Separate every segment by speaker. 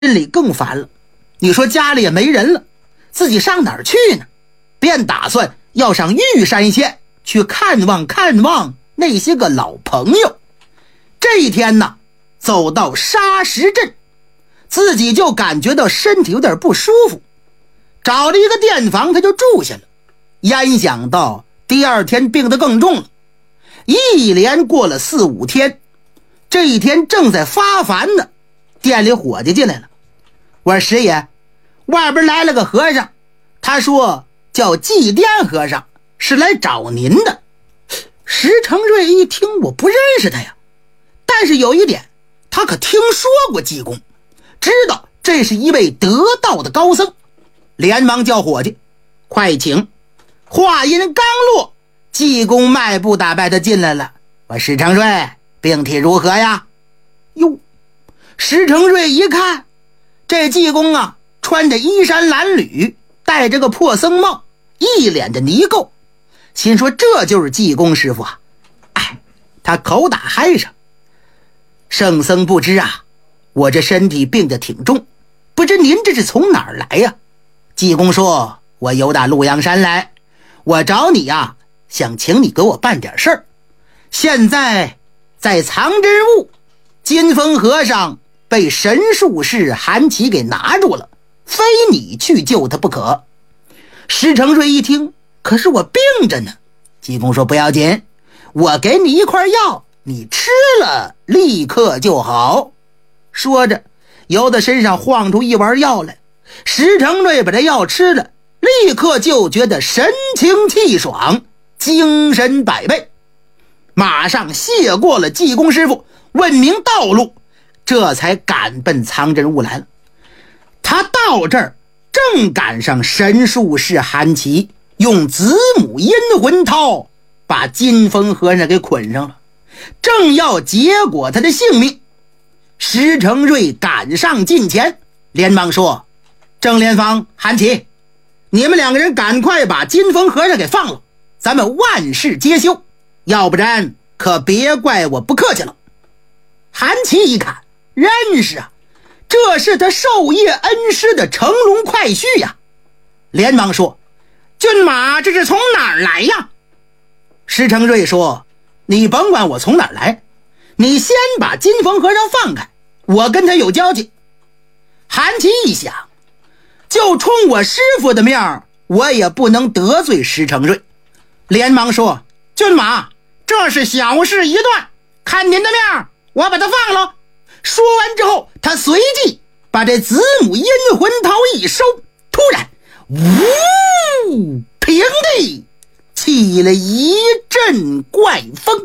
Speaker 1: 心里更烦了。你说家里也没人了，自己上哪儿去呢？便打算要上玉山县去看望那些个老朋友。这一天呢，走到沙石镇，自己就感觉到身体有点不舒服，找了一个店房他就住下了。焉想到第二天病得更重了，一连过了4、5天，这一天正在发烦呢，店里伙计进来了。我说师爷，外边来了个和尚，他说叫祭奠和尚，是来找您的。石成瑞一听，我不认识他呀，但是有一点，他可听说过济公，知道这是一位得道的高僧，连忙叫伙计快请。话音刚落，济公迈步打败他进来了。我石成瑞，病体如何呀？哟，石成瑞一看，这济公啊，穿着衣衫褴褛，戴着个破僧帽，一脸的泥垢，心说这就是济公师傅啊。他口打嗨上，圣僧不知啊，我这身体病得挺重，不知您这是从哪儿来呀？济公说，我由打鹿阳山来，我找你啊，想请你给我办点事儿。现在在藏真悟，金风和尚被神术士韩琦给拿住了，非你去救他不可。石成瑞一听，可是我病着呢。济公说不要紧，我给你一块药，你吃了立刻就好。说着由他身上晃出一丸药来，石成瑞把这药吃了，立刻就觉得神清气爽，精神百倍，马上谢过了济公师傅，问明道路，这才赶奔藏真悟来了。他到这儿正赶上神术士韩琦用子母阴魂套把金风和尚给捆上了，正要结果他的性命。石成瑞赶上近前，连忙说，郑莲芳、韩琦，你们2个人赶快把金风和尚给放了，咱们万事皆休，要不然可别怪我不客气了。韩琦一看，认识啊，这是他授业恩师的乘龙快婿呀，连忙说，骏马这是从哪儿来呀？石成瑞说，你甭管我从哪儿来，你先把金风和尚放开，我跟他有交情。韩琦一想，就冲我师傅的面，我也不能得罪石成瑞，连忙说，骏马这是小事一段，看您的面，我把他放了。说完之后，他随即把这子母阴魂桃一收，突然呜，平地起了一阵怪风。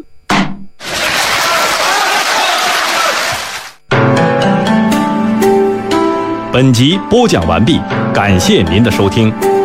Speaker 2: 本集播讲完毕，感谢您的收听。